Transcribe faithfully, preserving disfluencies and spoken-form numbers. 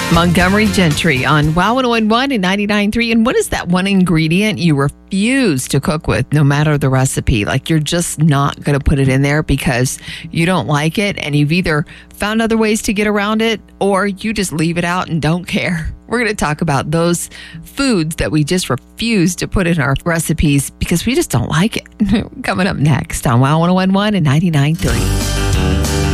Montgomery Gentry on Wow one oh one one and ninety-nine point three. And what is that one ingredient you refuse to cook with no matter the recipe? Like you're just not going to put it in there because you don't like it and you've either found other ways to get around it or you just leave it out and don't care. We're going to talk about those foods that we just refuse to put in our recipes because we just don't like it. Coming up next on Wow one oh one one and ninety-nine point three.